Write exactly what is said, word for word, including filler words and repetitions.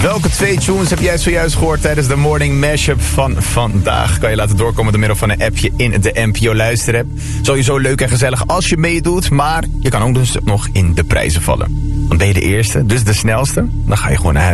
Welke twee tunes heb jij zojuist gehoord tijdens de morning mashup van vandaag? Kan je laten doorkomen door middel van een appje in de N P O Luister app. Sowieso leuk en gezellig als je meedoet, maar je kan ook dus nog in de prijzen vallen. Dan ben je de eerste, dus de snelste. Dan ga je gewoon naar huis.